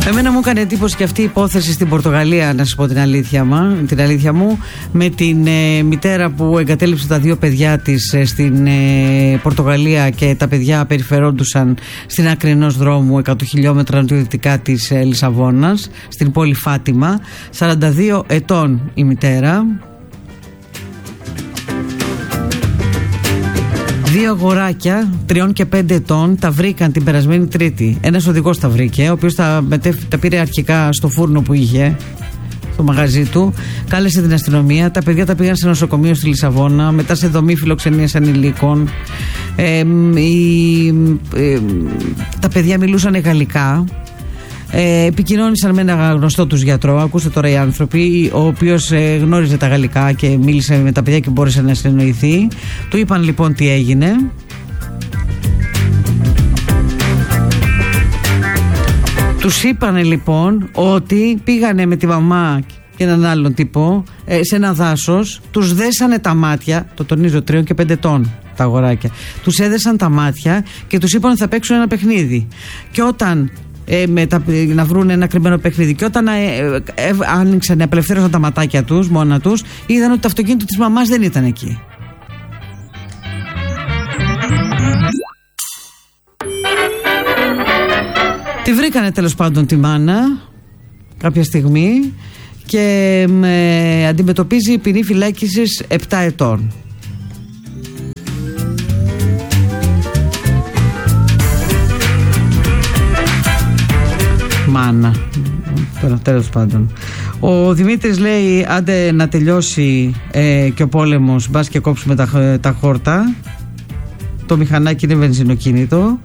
Εμένα μου έκανε εντύπωση και αυτή η υπόθεση στην Πορτογαλία, να σας πω την αλήθεια μου, με την μητέρα που εγκατέλειψε τα 2 παιδιά της στην Πορτογαλία και τα παιδιά περιφερόντουσαν στην άκρη ενός δρόμου 100 χιλιόμετρα νοτιοδυτικά της Λισαβόνας, στην πόλη Φάτιμα. 42 ετών η μητέρα. 2 αγοράκια 3 και 5 ετών τα βρήκαν την περασμένη Τρίτη. Ένας οδηγός τα βρήκε, ο οποίος τα πήρε αρχικά στο φούρνο που είχε, στο μαγαζί του. Κάλεσε την αστυνομία. Τα παιδιά τα πήγαν σε νοσοκομείο στη Λισαβόνα, μετά σε δομή φιλοξενίας ανηλίκων. Τα παιδιά μιλούσαν γαλλικά. Επικοινώνησαν με ένα γνωστό τους γιατρό. Ακούστε τώρα οι άνθρωποι, ο οποίος γνώριζε τα γαλλικά και μίλησε με τα παιδιά και μπόρεσε να συνεννοηθεί. Του είπαν λοιπόν τι έγινε. Τους είπανε λοιπόν ότι πήγανε με τη μαμά και έναν άλλον τύπο σε ένα δάσος, τους δέσανε τα μάτια, το τονίζω 3 και 5 ετών τα αγοράκια, τους έδεσαν τα μάτια και τους είπαν ότι θα παίξουν ένα παιχνίδι. Και όταν να βρουν ένα κρυμμένο παιχνίδι, και όταν άνοιξαν, απελευθέρωσαν τα ματάκια τους μόνα τους, είδαν ότι το αυτοκίνητο της μαμάς δεν ήταν εκεί. Τη βρήκανε τέλος πάντων τη μάνα κάποια στιγμή και αντιμετωπίζει ποινή φυλάκισης 7 ετών. Μάνα. Τέλος πάντων. Ο Δημήτρης λέει άντε να τελειώσει και ο πόλεμος, μπας και κόψουμε τα χόρτα. Το μηχανάκι είναι βενζινοκίνητο.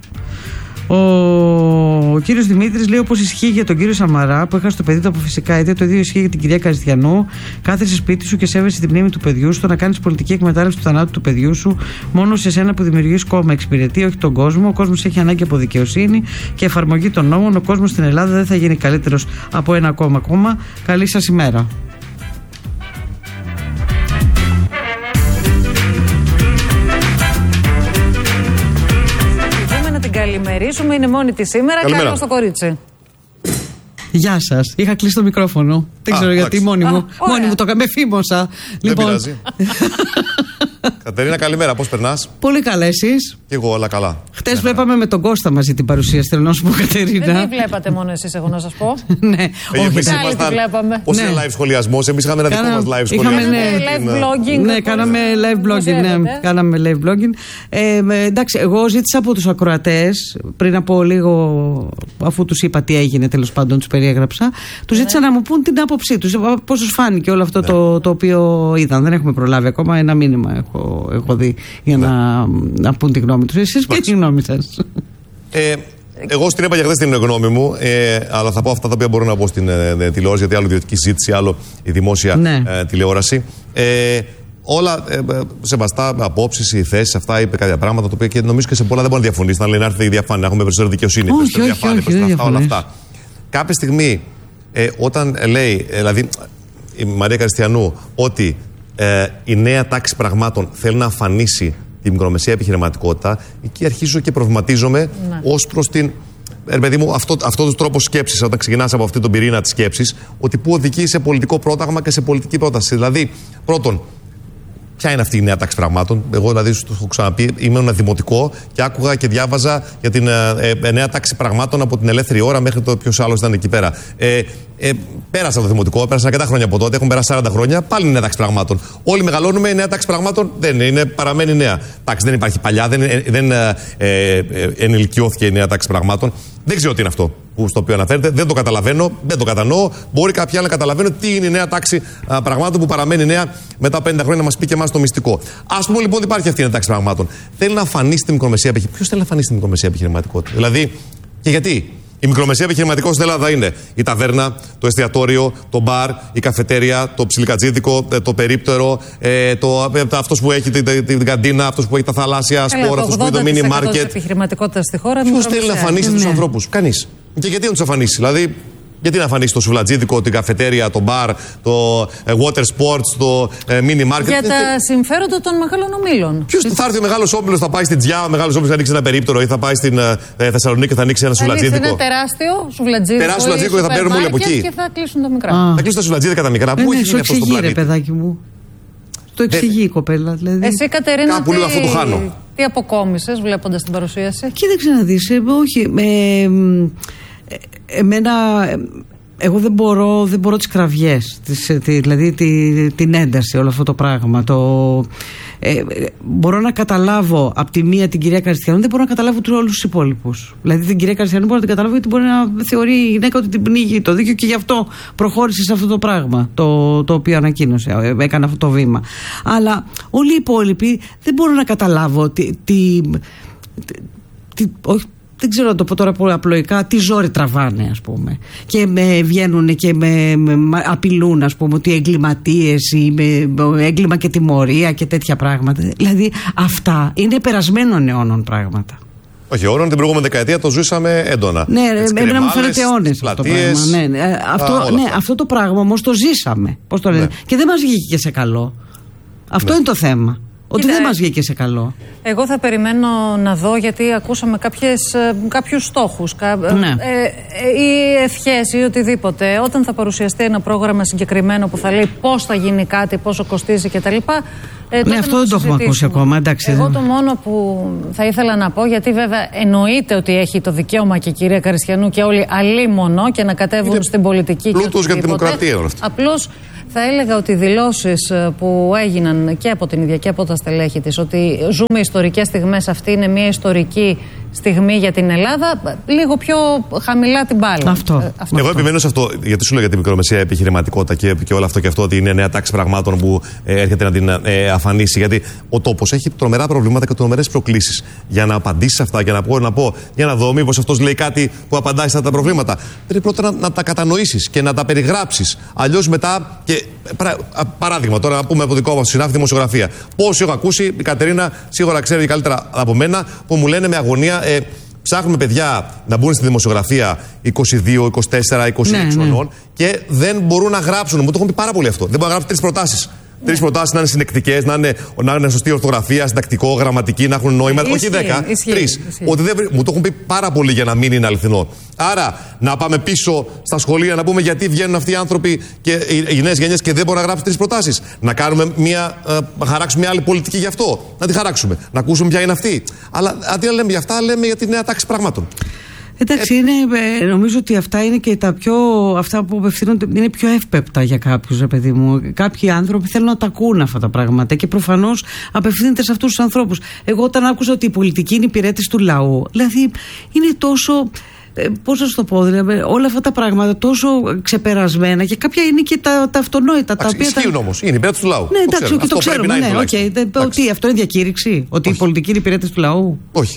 Ο κύριος Δημήτρης λέει όπως ισχύει για τον κύριο Σαμαρά που έχασε το παιδί του από φυσικά αίτια, το ίδιο ισχύει για την κυρία Καριστιανού. Κάθεσαι σπίτι σου και σέβεσαι την μνήμη του παιδιού σου. Το να κάνεις πολιτική εκμετάλλευση του θανάτου του παιδιού σου μόνο σε σένα που δημιουργείς κόμμα εξυπηρετεί, όχι τον κόσμο. Ο κόσμος έχει ανάγκη από δικαιοσύνη και εφαρμογή των νόμων. Ο κόσμος στην Ελλάδα δεν θα γίνει καλύτερος από ένα ακόμα κόμμα. Καλή σας ημέρα. Καλημερίσουμε, είναι μόνη τη σήμερα. Καλώς το κορίτσι. Γεια σας. Είχα κλείσει το μικρόφωνο. Δεν ξέρω γιατί, μόνη μου το με φήμωσα. Δεν πειράζει. Κατερίνα, καλημέρα. Πώς περνάς? Πολύ καλά, εσείς? Και εγώ, όλα καλά. Χτες βλέπαμε με τον Κώστα μαζί την παρουσίαση. Θέλω να σου πω, Κατερίνα. Δεν τη βλέπατε μόνο εσείς, εγώ να σας πω. Ναι, όχι, πάλι τη βλέπαμε. Πώς είναι live σχολιασμός? Εμείς είχαμε ένα δικό μας live σχολιασμό. Live blogging. Ναι, κάναμε live blogging. Ναι, κάναμε live blogging. Εντάξει, εγώ ζήτησα από τους ακροατές πριν από λίγο, αφού τους είπα τι έγινε, τέλος πάντων τους περιέγραψα, τους ζήτησα να μου πούν την άποψή τους. Πώς τους φάνηκε όλο αυτό το οποίο είδαν. Δεν έχουμε προλάβει ακόμα. Ένα μήνυμα έχω δει για να πούν τη γνώμη τους. Εσείς ποια είναι η γνώμη σας? Εγώ στην είπα για χθες την γνώμη μου, αλλά θα πω αυτά τα οποία μπορώ να πω στην τηλεόραση, γιατί άλλο ιδιωτική συζήτηση, άλλο η δημόσια τηλεόραση. Όλα σεβαστά απόψεις, οι θέσεις, αυτά είπε κάποια πράγματα, τα οποία και νομίζω και σε πολλά δεν μπορεί να διαφωνήσει. Να λέει να έρθει η διαφάνεια, να έχουμε περισσότερη δικαιοσύνη, περισσότερη διαφάνεια, όλα αυτά. Κάποια στιγμή, όταν λέει, δηλαδή η Μαρία Καριστιανού, ότι η νέα τάξη πραγμάτων θέλει να αφανίσει τη μικρομεσαία επιχειρηματικότητα, εκεί αρχίζω και προβληματίζομαι ως προς την. Παιδί μου, αυτό το τρόπο σκέψης, όταν ξεκινάς από αυτή τον πυρήνα της σκέψης, ότι που οδηγεί σε πολιτικό πρόταγμα και σε πολιτική πρόταση. Δηλαδή, πρώτον, ποια είναι αυτή η νέα τάξη πραγμάτων? Εγώ, δηλαδή, σου το έχω ξαναπεί, είμαι ένα δημοτικό και άκουγα και διάβαζα για την νέα τάξη πραγμάτων από την ελεύθερη ώρα μέχρι το ποιος άλλος ήταν εκεί πέρα. Πέρασα το δημοτικό, πέρασαν αρκετά χρόνια από τότε, έχουν περάσει 40 χρόνια, πάλι είναι νέα τάξη πραγμάτων. Όλοι μεγαλώνουμε, η νέα τάξη πραγμάτων δεν είναι, παραμένει νέα. Εντάξει, δεν υπάρχει παλιά, δεν ενηλικιώθηκε η νέα τάξη πραγμάτων. Δεν ξέρω τι είναι αυτό στο οποίο αναφέρεται, δεν το καταλαβαίνω, δεν το κατανοώ. Μπορεί κάποιοι άλλοι να καταλαβαίνουν τι είναι η νέα τάξη πραγμάτων που παραμένει νέα μετά 50 χρόνια, να μας πει και εμάς το μυστικό. Ας πούμε λοιπόν ότι υπάρχει αυτή η νέα τάξη πραγμάτων. Θέλει να αφανίσει τη μικρομεσαία επιχειρηματικότητα. Ποιος θέλει να αφανίσει τη μικρομεσαία επιχειρηματικότητα? Δηλαδή, και γιατί? Η μικρομεσαία επιχειρηματικότητα στην Ελλάδα είναι η ταβέρνα, το εστιατόριο, το μπαρ, η καφετέρια, το ψιλικατζίδικο, το περίπτερο, αυτός που έχει την καντίνα, αυτός που έχει τα θαλάσσια σπορ, αυτός που έχει το μίνι μάρκετ. Επιχειρηματικότητα στη χώρα. Ποιος θέλει να αφανίσει τους ανθρώπους? Κανείς. Και γιατί να τους αφανίσει? Δηλαδή, Γιατί να εμφανίσει το σουβλατζίδικο, την καφετέρια, το μπαρ, το water sports, το mini market? Για τα συμφέροντα των μεγάλων ομίλων. Ποιος θα έρθει ο μεγάλος όμιλος, θα πάει στην Τζιά, ο μεγάλος όμιλος θα ανοίξει ένα περίπτερο ή θα πάει στην Θεσσαλονίκη και θα ανοίξει ένα σουβλατζίδικο? Είναι τεράστιο σουβλατζίδικο. Τεράστιο σουβλατζίδικο και θα παίρνουμε όλοι από εκεί. Και θα κλείσουν τα μικρά. Θα κλείσουν τα σουβλατζίδικα τα μικρά. Πού έχει γίνει αυτό στο πλανήτη? Παιδάκι μου. Το εξηγεί η κοπέλα. Δηλαδή. Εσύ, Κατερίνα, κάπου λίγο αυτό το χάνω. Τι αποκόμισες βλέποντας την παρουσίαση? Κοίταξε να δεις, όχι. Εμένα, εγώ δεν μπορώ τις κραυγές, δηλαδή την ένταση, όλο αυτό το πράγμα. Μπορώ να καταλάβω από τη μία την κυρία Καριστιανού, δεν μπορώ να καταλάβω όλους τους υπόλοιπους. Δηλαδή την κυρία Καριστιανού μπορώ να την καταλάβω, γιατί μπορεί να θεωρεί η γυναίκα ότι την πνίγει το δίκαιο και γι' αυτό προχώρησε σε αυτό το πράγμα το οποίο ανακοίνωσε, έκανε αυτό το βήμα. Αλλά όλοι οι υπόλοιποι δεν μπορώ να καταλάβω όχι, δεν ξέρω να το πω τώρα πολύ απλοϊκά, τι ζόρι τραβάνε, ας πούμε. Και βγαίνουν και με απειλούν, ας πούμε, ότι εγκληματίες ή με έγκλημα και τιμωρία και τέτοια πράγματα. Δηλαδή αυτά είναι περασμένων αιώνων πράγματα. Όχι, αιώνων, την προηγούμενη δεκαετία το ζούσαμε έντονα. Ναι, εμένα μου φαίνεται αιώνες αυτό το πράγμα. Αυτό το πράγμα όμως το ζήσαμε. Πώς το λένε. Ναι. Και δεν μας βγήκε και σε καλό. Αυτό είναι το θέμα. Ότι δεν μας βγήκε σε καλό. Εγώ θα περιμένω να δω, γιατί ακούσαμε κάποιους στόχους ή ευχές ή οτιδήποτε. Όταν θα παρουσιαστεί ένα πρόγραμμα συγκεκριμένο που θα λέει πώς θα γίνει κάτι, πόσο κοστίζει κτλ. Ναι, αυτό δεν το έχουμε ακούσει ακόμα. Εντάξει, εγώ το μόνο που θα ήθελα να πω, γιατί βέβαια εννοείται ότι έχει το δικαίωμα και η κυρία Καριστιανού και όλοι αλίμονο και να κατέβουν στην πολιτική. Πλούτος για τη δημοκρατία όλα αυτά. Απλώς θα έλεγα ότι οι δηλώσεις που έγιναν και από την ίδια και από τα στελέχη της, ότι ζούμε ιστορικές στιγμές, αυτή είναι μια ιστορική στιγμή για την Ελλάδα, λίγο πιο χαμηλά την μπάλα. Αυτό. Εγώ επιμένω σε αυτό, γιατί σου λέω για τη μικρομεσαία επιχειρηματικότητα και όλο αυτό και αυτό, ότι είναι νέα τάξη πραγμάτων που έρχεται να την αφανίσει. Γιατί ο τόπος έχει τρομερά προβλήματα και τρομερές προκλήσεις. Για να απαντήσει σε αυτά και να πω, για να δω, μήπως αυτός λέει κάτι που απαντάει σε αυτά τα προβλήματα. Πρέπει πρώτα να τα κατανοήσεις και να τα περιγράψεις. Αλλιώς μετά. Και παράδειγμα, τώρα να πούμε από δικό μας συνάφη δημοσιογραφία. Πώς έχω ακούσει, η Κατερίνα σίγουρα ξέρει καλύτερα από μένα, που μου λένε με αγωνία. Ψάχνουμε παιδιά να μπουν στη δημοσιογραφία 22, 24, 26 χρονών και δεν μπορούν να γράψουν. Μου το έχουν πει πάρα πολύ αυτό. Δεν μπορούν να γράψουν 3 προτάσεις. 3 προτάσεις να είναι συνεκτικές, να είναι σωστή ορθογραφία, συντακτικό, γραμματική, να έχουν νόημα. Όχι 10, 3. Ότι μου το έχουν πει πάρα πολύ για να μην είναι αληθινό. Άρα να πάμε πίσω στα σχολεία να πούμε γιατί βγαίνουν αυτοί οι άνθρωποι και οι νέες γενιές και δεν μπορούν να γράψουν 3 προτάσεις. Να κάνουμε να χαράξουμε μια άλλη πολιτική γι' αυτό. Να τη χαράξουμε. Να ακούσουμε ποια είναι αυτή. Αλλά αντί να λέμε για αυτά, λέμε για τη νέα τάξη πραγμάτων. Εντάξει, νομίζω ότι αυτά είναι και αυτά που απευθύνονται, είναι πιο εύπεπτα για κάποιους, ρε παιδί μου. Κάποιοι άνθρωποι θέλουν να τα ακούν αυτά τα πράγματα και προφανώς απευθύνεται σε αυτούς τους ανθρώπους. Εγώ όταν άκουσα ότι η πολιτική είναι υπηρέτης του λαού, δηλαδή είναι τόσο. Πώς να σου το πω, δηλαδή, όλα αυτά τα πράγματα τόσο ξεπερασμένα και κάποια είναι και τα αυτονόητα. Τα οποία ισχύουν όμως, είναι υπηρέτης του λαού. Ναι, εντάξει, και το ξέρουμε. Ότι αυτό είναι διακήρυξη, ότι η πολιτική είναι υπηρέτης του λαού. Όχι.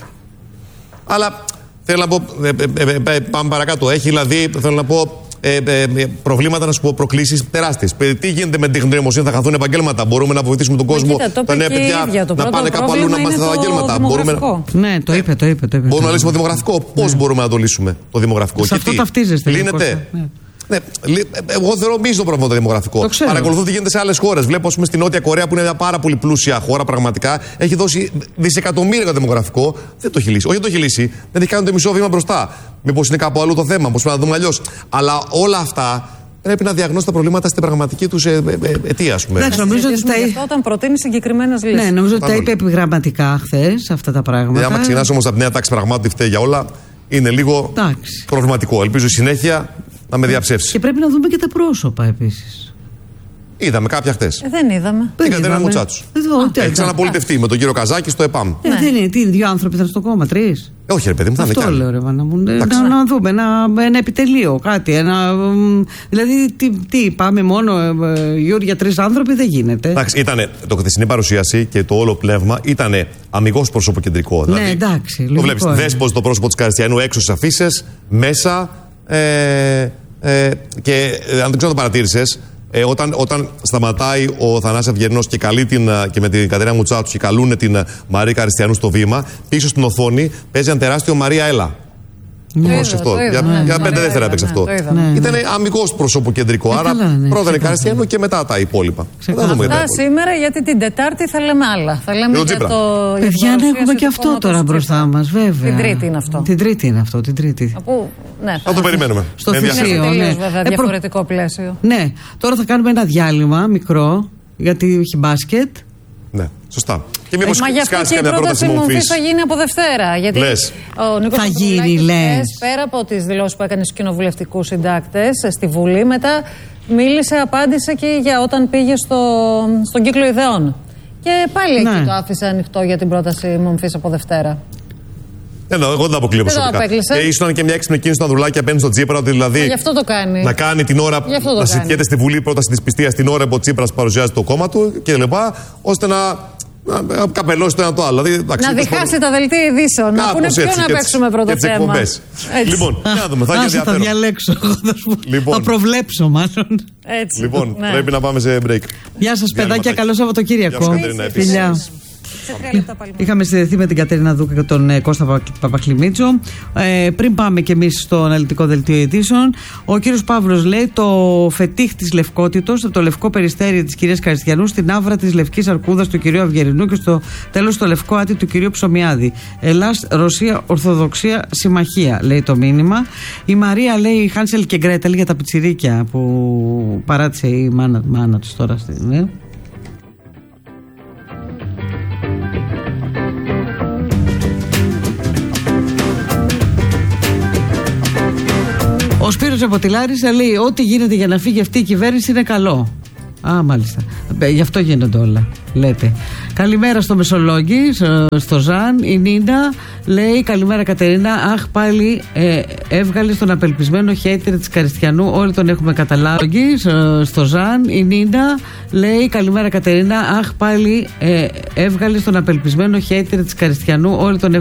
Αλλά. Θέλω να πω, πάμε παρακάτω. Έχει δηλαδή, θέλω να πω, προβλήματα, να σου πω, προκλήσεις τεράστιες. Τι γίνεται με την τεχνογνωσία, θα χαθούν επαγγέλματα. Μπορούμε να βοηθήσουμε τον κόσμο, τα νέα παιδιά, να πάνε κάπου αλλού να μάθουν τα επαγγέλματα. Ναι, το είπε. Μπορούμε να λύσουμε το δημογραφικό. Πώς μπορούμε να το λύσουμε το δημογραφικό? Σε αυτό ταυτίζεστε. Λύνεται. Ναι, εγώ θεωρώ μίσο το πρόβλημα το δημογραφικό. Παρακολουθώ τι γίνεται σε άλλες χώρες. Βλέπω, πούμε, στην Νότια Κορέα, που είναι μια πάρα πολύ πλούσια χώρα, πραγματικά έχει δώσει δισεκατομμύρια για το δημογραφικό. Δεν το έχει λύσει. Όχι, δεν το έχει λύσει. Δεν έχει κάνει το μισό βήμα μπροστά. Μήπως είναι κάπου αλλού το θέμα, πώς πρέπει να δούμε αλλιώς. Αλλά όλα αυτά πρέπει να διαγνώσει τα προβλήματα στην πραγματική τους αιτία, ας πούμε. Εντάξει, νομίζω ότι όταν προτείνει συγκεκριμένες λύσεις. Ναι, νομίζω ότι τα είπε επιγραμματικά χθες αυτά τα πράγματα. Άμα ξεκινάς όμως από τη νέα τάξη πραγμάτων, φταίει για όλα, είναι λίγο προβληματικό. Ελπίζω συνέχεια να με διαψεύσει. Και πρέπει να δούμε και τα πρόσωπα επίσης. Είδαμε κάποια χτες. Δεν είδαμε. Την Κατερίνα Μουτσάτσου. Έχει ξαναπολιτευτεί με τον κύριο Καζάκη στο ΕΠΑΜ. Δεν είναι, 2 άνθρωποι ήταν στο κόμμα, 3. Όχι, ρε παιδί μου, θα είναι αυτό λέω, ρε Βάνα μου. Να δούμε ένα επιτελείο, κάτι. Δηλαδή, τι πάμε μόνο για 3 άνθρωποι, δεν γίνεται. Εντάξει, ήταν το χθεσινή παρουσίαση και το όλο πλεύμα ήταν αμιγώς προσωποκεντρικό. Ναι, εντάξει. Το βλέπεις, δέσπος το πρόσωπο της Καριστιανού έξω στις αφίσες, μέσα. Και αν δεν ξέρω το παρατήρησες, όταν σταματάει ο Θανάσης Αυγερινός και καλεί και με την Κατερίνα Μουτσάτσου και καλούν την Μαρία Καριστιανού στο βήμα, πίσω στην οθόνη παίζει ένα τεράστιο Μαρία Έλα. Για 5 δεύτερα έπαιξε αυτό. Ήταν αμυγός προσωποκεντρικό. Άρα πρώτα είναι Καριστιανού και μετά τα υπόλοιπα. Αυτά σήμερα, γιατί την Τετάρτη θα λέμε άλλα. Θα λέμε για το. Παιδιά, να έχουμε και αυτό τώρα μπροστά μας, βέβαια. Την Τρίτη είναι αυτό. Την Τρίτη είναι αυτό, την Τρίτη. Θα το περιμένουμε. Στο Θησίο. Είναι βέβαια διαφορετικό πλαίσιο. Ναι, τώρα θα κάνουμε ένα διάλειμμα μικρό, γιατί έχει μπάσκετ. Ναι, σωστά. Και μήπως μα γι' αυτό και η πρόταση Μομφής θα γίνει από Δευτέρα. Γιατί ο Νίκος Ανδρουλάκης, πέρα από τις δηλώσεις που έκανε στους κοινοβουλευτικούς συντάκτες στη Βουλή, μετά μίλησε, απάντησε και για όταν πήγε στον κύκλο ιδεών. Και πάλι εκεί το άφησε ανοιχτό για την πρόταση Μομφής από Δευτέρα. Εγώ δεν αποκλείω προσωπικά. Ήσουν και μια έξυπνη κίνηση του Ανδρουλάκη απέναντι στον Τσίπρα, ότι δηλαδή. Γι' αυτό το κάνει. Να κάνει την ώρα. Να συζητιέται στη Βουλή πρόταση της πιστείας την ώρα που ο Τσίπρας παρουσιάζει το κόμμα του κλπ. Ώστε να καπελώσει το ένα το άλλο. Δηλαδή, να διχάσει τα δελτία ειδήσεων. Να πούνε ποιο να παίξουμε πρώτο θέμα. Λοιπόν, να δούμε. Θα διαλέξω. Θα προβλέψω μάλλον. Λοιπόν, πρέπει να πάμε σε break. Γεια σας, παιδάκια. Καλό Σαββατοκύριακο. Φιλιά. Είχαμε συνδεθεί με την Κατερίνα Δούκα και τον Κώστα Παπακλημίτσο. Πριν πάμε και εμείς στο αναλυτικό δελτίο ειδήσεων, ο κύριος Παύλος λέει: το φετίχ της λευκότητος από το λευκό περιστέρι της κυρίας Καριστιανού στην άβρα της λευκής αρκούδας του κυρίου Αυγερινού και στο τέλος το λευκό άτι του κυρίου Ψωμιάδη. Ελλάς, Ρωσία, Ορθοδοξία, συμμαχία, λέει το μήνυμα. Η Μαρία λέει: Χάνσελ και Γκρέτελ για τα πιτσιρίκια που παράτησε η μάνα τους τώρα. Ο Σπύρος από τη Λάρισα λέει: ό,τι γίνεται για να φύγει αυτή η κυβέρνηση είναι καλό. Α, μάλιστα. Γι' αυτό γίνονται όλα, λέτε. Καλημέρα στο Μεσολόγγι, στο Ζαν. Η Νίνα λέει: καλημέρα Κατερίνα. Αχ, πάλι έβγαλε τον απελπισμένο χέιτερ της Καριστιανού. Όλοι τον έχουμε καταλάβει. Στο Ζαν. Η Νίνα λέει: καλημέρα Κατερίνα. Αχ, πάλι έβγαλε τον απελπισμένο χέιτερ της Καριστιανού. Όλοι τον έχουμε